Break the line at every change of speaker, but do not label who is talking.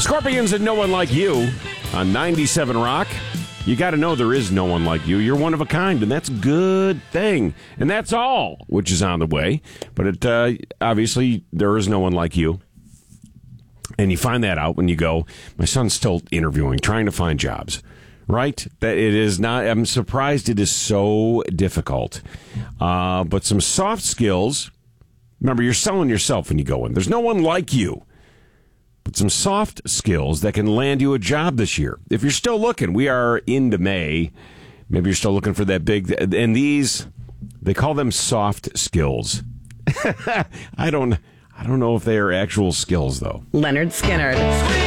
Scorpions and No One Like You on 97 Rock. You got to know there is no one like you. You're one of a kind, and that's a good thing. And that's all, which is on the way. But obviously, there is no one like you. And you find that out when you go, my son's still interviewing, trying to find jobs. Right? That it is not. I'm surprised it is so difficult. But some soft skills. Remember, you're selling yourself when you go in. There's no one like you. But some soft skills that can land you a job this year. If you're still looking, we are into May. Maybe you're still looking for that big. And these, they call them soft skills. I don't know if they are actual skills, though.
Leonard Skinner.